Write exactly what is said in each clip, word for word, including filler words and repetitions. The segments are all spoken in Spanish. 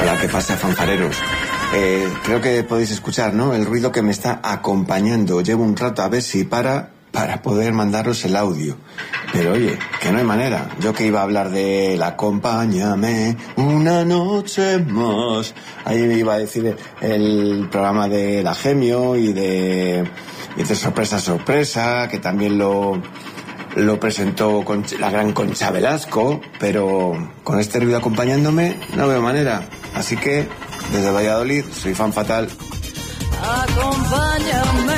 Hola, ¿qué pasa, fanfareros? Eh, creo que podéis escuchar, ¿no? El ruido que me está acompañando. Llevo un rato a ver si para, para poder mandaros el audio. Pero oye, que no hay manera. Yo que iba a hablar de la acompáñame una noche más. Ahí iba a decir el programa de La Gemio y de, y de Sorpresa Sorpresa, que también lo... Lo presentó con la gran Concha Velasco, pero con este ruido acompañándome no veo manera. Así que, desde Valladolid, soy fan fatal. Acompáñame.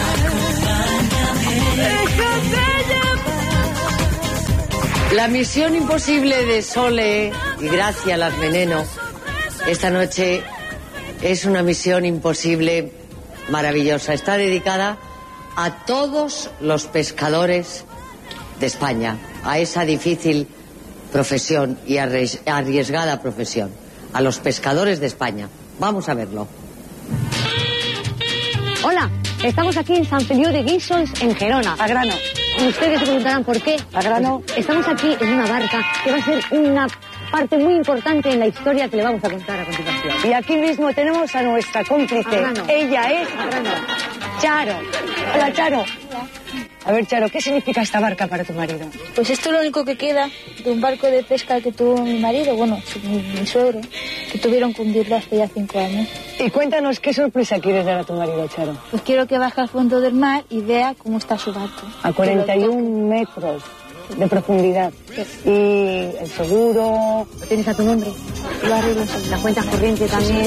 La misión imposible de Sole y Gracia Las Veneno esta noche es una misión imposible maravillosa. Está dedicada a todos los pescadores de España, a esa difícil profesión y arriesgada profesión, a los pescadores de España. Vamos a verlo. Hola, estamos aquí en San Feliu de Guíxols, en Gerona. A grano. Ustedes se preguntarán por qué. A grano. Pues estamos aquí en una barca que va a ser una parte muy importante en la historia que le vamos a contar a continuación. Y aquí mismo tenemos a nuestra cómplice. A grano. Ella es A grano. Charo. Hola, Charo. A ver, Charo, ¿qué significa esta barca para tu marido? Pues esto es lo único que queda de un barco de pesca que tuvo mi marido, bueno, mi, mi suegro, que tuvieron que hundirlo hace ya cinco años. Y cuéntanos qué sorpresa quieres dar a tu marido, Charo. Pues quiero que baje al fondo del mar y vea cómo está su barco. A cuarenta y un metros de profundidad. Y el seguro... ¿Tienes a tu nombre? Lo arreglo seguro. La cuenta corriente también.